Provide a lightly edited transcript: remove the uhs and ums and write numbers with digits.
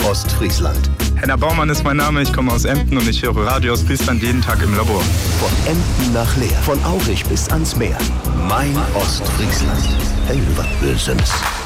Ostfriesland. Henner Baumann ist mein Name, ich komme aus Emden und ich höre Radio Ostfriesland jeden Tag im Labor. Von Emden nach Leer, von Aurich bis ans Meer. Mein Ostfriesland. Hey, was Böses.